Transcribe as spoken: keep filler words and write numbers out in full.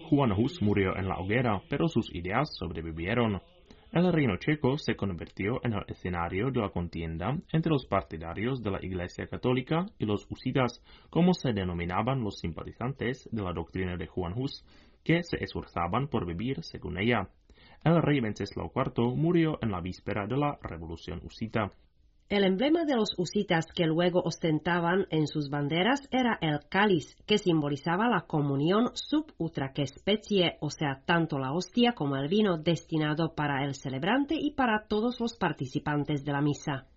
Juan Hus murió en la hoguera, pero sus ideas sobrevivieron. El reino checo se convirtió en el escenario de la contienda entre los partidarios de la Iglesia Católica y los husitas, como se denominaban los simpatizantes de la doctrina de Juan Hus, que se esforzaban por vivir según ella. El rey Wenceslao cuarto murió en la víspera de la Revolución husita. El emblema de los husitas que luego ostentaban en sus banderas era el cáliz, que simbolizaba la comunión sub utraque specie, o sea, tanto la hostia como el vino destinado para el celebrante y para todos los participantes de la misa.